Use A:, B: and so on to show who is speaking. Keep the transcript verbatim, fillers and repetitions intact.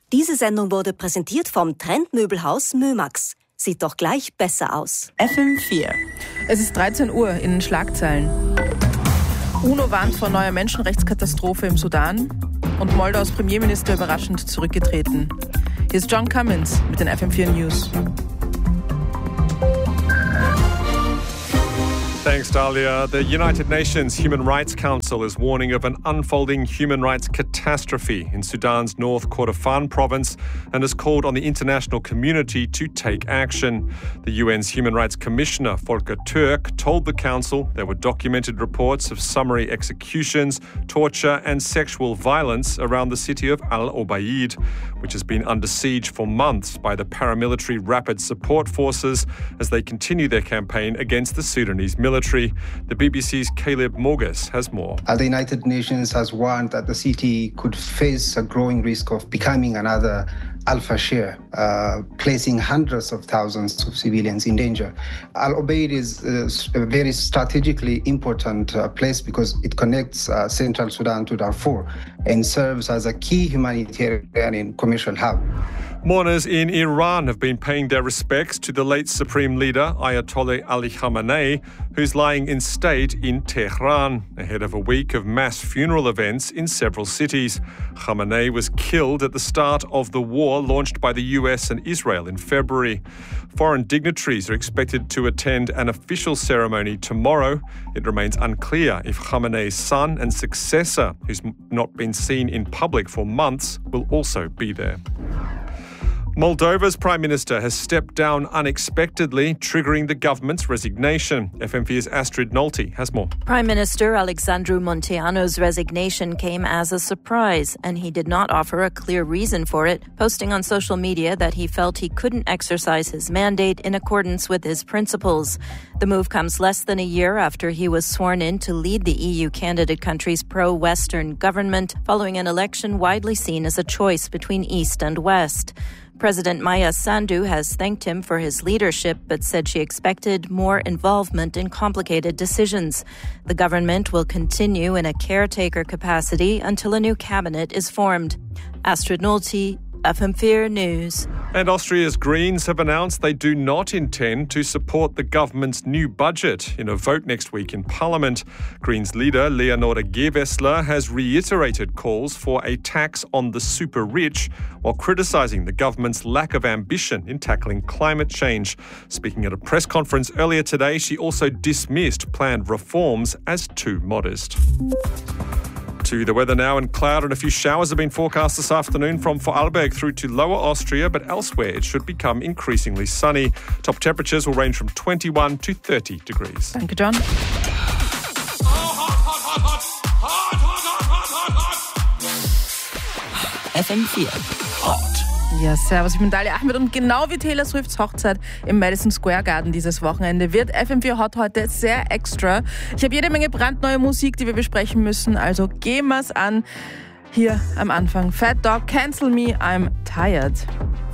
A: Diese Sendung wurde präsentiert vom Trendmöbelhaus Mömax. Sieht doch gleich besser aus.
B: F M vier.
C: Es ist dreizehn Uhr in den Schlagzeilen. UNO warnt vor neuer Menschenrechtskatastrophe im Sudan und Moldaus Premierminister überraschend zurückgetreten. Hier ist John Cummins mit den F M vier News.
D: Thanks, Dahlia. The United Nations Human Rights Council is warning of an unfolding human rights catastrophe in Sudan's North Kordofan province and has called on the international community to take action. The U N's Human Rights Commissioner, Volker Türk, told the council there were documented reports of summary executions, torture and sexual violence around the city of Al Obaid, which has been under siege for months by the paramilitary Rapid Support Forces as they continue their campaign against the Sudanese military. The B B C's Caleb Morgus has more.
E: Uh, the United Nations has warned that the city could face a growing risk of becoming another Al-Fashir, uh, placing hundreds of thousands of civilians in danger. Al Obaid is uh, a very strategically important uh, place because it connects uh, central Sudan to Darfur and serves as a key humanitarian and commercial hub.
D: Mourners in Iran have been paying their respects to the late Supreme Leader Ayatollah Ali Khamenei, who's lying in state in Tehran, ahead of a week of mass funeral events in several cities. Khamenei was killed at the start of the war launched by the U S and Israel in February. Foreign dignitaries are expected to attend an official ceremony tomorrow. It remains unclear if Khamenei's son and successor, who's not been seen in public for months, will also be there. Moldova's Prime Minister has stepped down unexpectedly, triggering the government's resignation. F M v's Astrid Nolte has more.
F: Prime Minister Alexandru Munteanu's resignation came as a surprise, and he did not offer a clear reason for it, posting on social media that he felt he couldn't exercise his mandate in accordance with his principles. The move comes less than a year after he was sworn in to lead the E U candidate country's pro-Western government, following an election widely seen as a choice between East and West. President Maia Sandu has thanked him for his leadership, but said she expected more involvement in complicated decisions. The government will continue in a caretaker capacity until a new cabinet is formed. Astrid Nolte, F M four News.
D: And Austria's Greens have announced they do not intend to support the government's new budget in a vote next week in Parliament. Greens leader Leonore Gewessler has reiterated calls for a tax on the super rich while criticising the government's lack of ambition in tackling climate change. Speaking at a press conference earlier today, she also dismissed planned reforms as too modest. To the weather now, and cloud and a few showers have been forecast this afternoon from Vorarlberg through to Lower Austria, but elsewhere it should become increasingly sunny. Top temperatures will range from twenty-one to thirty degrees.
C: Danke, John.
B: F M vier Hot.
C: Ja, servus, ich bin Dalia Ahmed und genau wie Taylor Swifts Hochzeit im Madison Square Garden dieses Wochenende wird F M vier Hot heute sehr extra. Ich habe jede Menge brandneue Musik, die wir besprechen müssen, also gehen wir's an. Hier am Anfang Fat Dog, Cancel Me, I'm Tired.